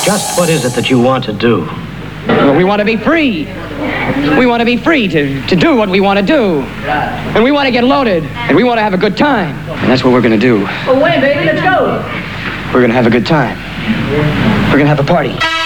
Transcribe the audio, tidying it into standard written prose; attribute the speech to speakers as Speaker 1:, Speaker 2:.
Speaker 1: Just what is it that you want to do?
Speaker 2: Well, we want to be free. We want to be free to do what we want to do. And we want to get loaded. And we want to have a good time. And that's what we're going to do.
Speaker 3: Well, when, baby? Let's go.
Speaker 2: We're going to have a good time. We're going to have a party.